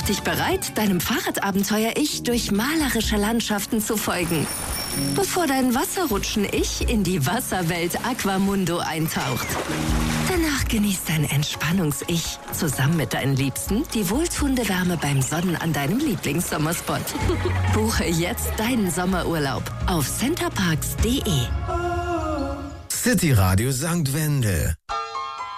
dich bereit, deinem Fahrradabenteuer-Ich durch malerische Landschaften zu folgen, bevor dein Wasserrutschen-Ich in die Wasserwelt Aquamundo eintaucht. Danach genießt dein Entspannungs-Ich zusammen mit deinen Liebsten die wohltuende Wärme beim Sonnen an deinem Lieblingssommerspot. Buche jetzt deinen Sommerurlaub auf centerparks.de. City Radio St. Wendel.